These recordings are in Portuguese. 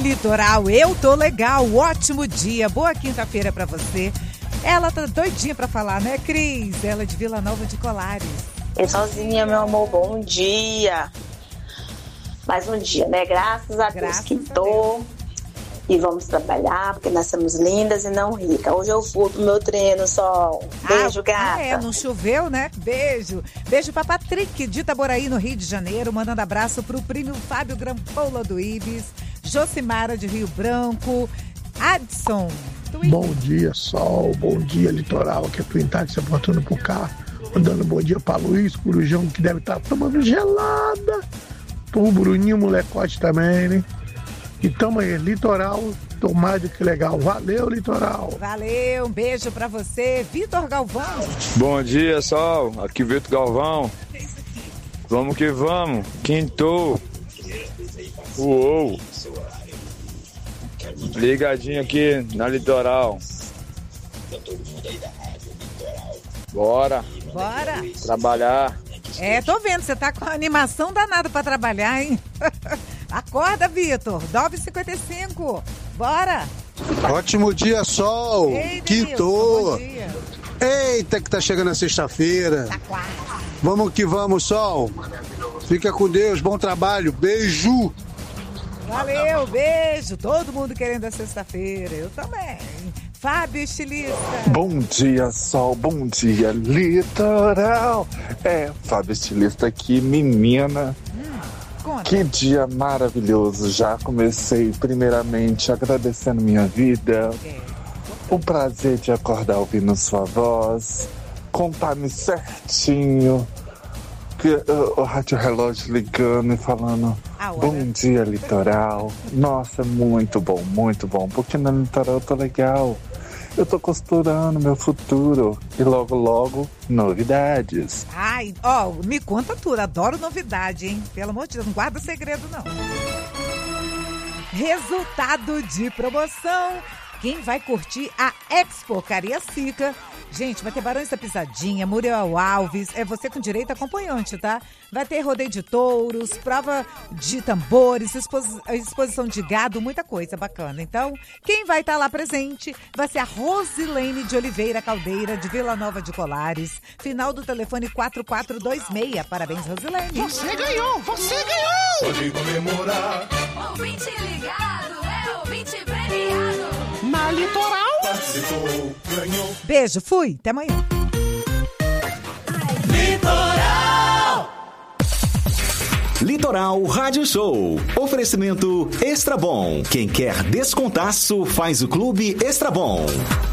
Litoral, eu tô legal, ótimo dia, boa quinta-feira pra você. Ela tá doidinha pra falar, né, Cris? Ela é de Vila Nova de Colares. Eu sozinha, meu amor, bom dia. Mais um dia, né? Graças a Deus, quintou. E vamos trabalhar, porque nós somos lindas e não ricas. Hoje eu fui pro meu treino, Sol. Beijo, gata. Não choveu, né? Beijo. Beijo pra Patrick, de Itaboraí, no Rio de Janeiro. Mandando abraço pro primo Fábio Grampola, do Ibis. Josimara, de Rio Branco. Adson. Bom dia, Sol. Bom dia, Litoral. Aqui é Twin Taxi, apontando pro carro. Mandando bom dia pra Luiz, Corujão, que deve estar tomando gelada. Pro Bruninho, molecote também, né? E tamo aí, Litoral, tô mais do que legal. Valeu, Litoral. Valeu, um beijo pra você. Vitor Galvão. Bom dia, Sol. Aqui Vitor Galvão. Vamos que vamos. Quintou. Uou. Ligadinho aqui na Litoral. Bora. Bora. Trabalhar. Tô vendo, você tá com a animação danada pra trabalhar, hein? Acorda, Vitor. 9h55. Bora. Ótimo dia, Sol. Quintou. Eita, que tá chegando a sexta-feira. Tá quase. Vamos que vamos, Sol. Fica com Deus, bom trabalho. Beijo. Valeu, beijo. Todo mundo querendo a sexta-feira. Eu também. Fábio, estilista. Bom dia, Sol. Bom dia, Litoral. Fábio, estilista aqui, menina. Que dia maravilhoso. Já comecei primeiramente agradecendo minha vida. O prazer de acordar ouvindo sua voz. Contar-me certinho. O rádio relógio ligando e falando bom dia, Litoral. Nossa, muito bom, porque na Litoral eu tô legal. Eu tô costurando meu futuro e logo, logo, novidades. Me conta tudo, adoro novidade, hein? Pelo amor de Deus, não guarda segredo, não. Resultado de promoção. Quem vai curtir a Expo Cariacica? Gente, vai ter Barões da Pisadinha, Muriel Alves, é você com direito a acompanhante, tá? Vai ter rodeio de touros, prova de tambores, exposição de gado, muita coisa bacana. Então, quem vai estar lá presente vai ser a Rosilene de Oliveira Caldeira, de Vila Nova de Colares. Final do telefone 4426. Parabéns, Rosilene. Você ganhou! Você ganhou! Pode comemorar. Ouvinte ligado, ouvinte premiado. Na Litoral. Participou, ganhou. Beijo, fui. Até amanhã. Litoral Rádio Show. Oferecimento Extra Bom. Quem quer descontaço faz o Clube Extra Bom.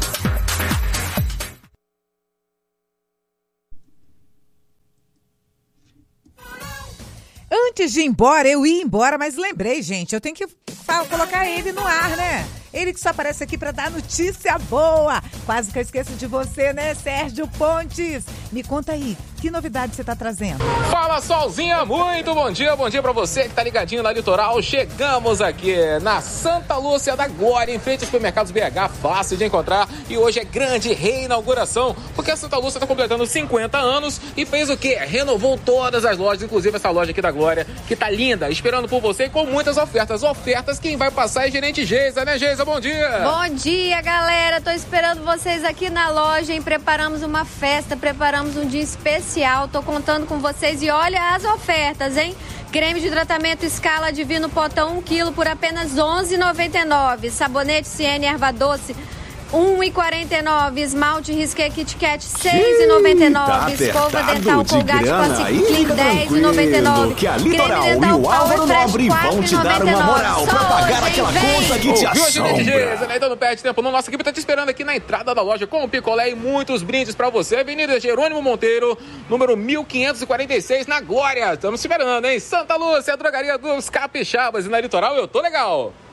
Antes de ir embora, eu ia embora, mas lembrei, gente, eu tenho que colocar ele no ar, né? Ele que só aparece aqui pra dar notícia boa. Quase que eu esqueço de você, né, Sérgio Pontes? Me conta aí, que novidade você tá trazendo? Fala, Solzinha, muito bom dia pra você que tá ligadinho na Litoral. Chegamos aqui na Santa Lúcia da Glória, em frente aos supermercados BH, fácil de encontrar. E hoje é grande reinauguração, porque a Santa Lúcia tá completando 50 anos e fez o quê? Renovou todas as lojas, inclusive essa loja aqui da Glória, que tá linda, esperando por você e com muitas ofertas. Ofertas, quem vai passar é gerente Geisa, né, Geisa? Bom dia! Bom dia, galera! Tô esperando vocês aqui na loja, hein? Preparamos uma festa, preparamos um dia especial. Tô contando com vocês e olha as ofertas, hein? Creme de tratamento Escala Divino Potão 1 kg por apenas R$ 11,99. Sabonete Siene Erva Doce R$ 1,49. Esmalte Risqué Kit Kat R$ 6,99. Escova dental Colgate Classic Clean R$ 10,99. Que a Litoral e o Álvaro Nobre vão te dar uma moral pra pagar aquela conta que te assombra. Então não perde tempo, nossa equipe tá te esperando aqui na entrada da loja com o picolé e muitos brindes pra você. Avenida Jerônimo Monteiro, número 1546, na Glória. Estamos te esperando, hein? Santa Lúcia, a drogaria dos capixabas. E na Litoral eu tô legal.